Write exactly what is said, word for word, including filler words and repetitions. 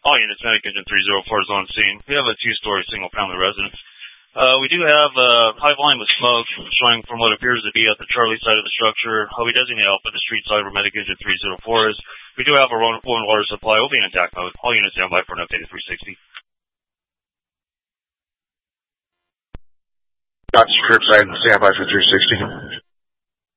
All units, Medic Engine three oh four is on scene. We have a two-story single-family residence. Uh, we do have a uh, high volume of smoke showing from what appears to be at the Charlie side of the structure. Uh, we designate Alpha the street side where Medic Engine three oh four is. We do have our own, own water supply. We'll be in attack mode. All units stand by for an updated three sixty. Doctor Scripps, I stand by for three sixty.